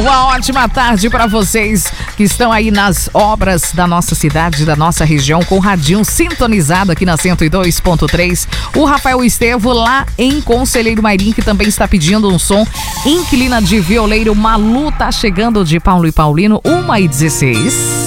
Uma ótima tarde para vocês que estão aí nas obras da nossa cidade, da nossa região, com o radinho sintonizado aqui na 102.3. O Rafael Estevo lá em Conselheiro Mairim, que também está pedindo um som. Inquilina de Violeiro, Malu tá chegando de Paulo e Paulino, 1h16.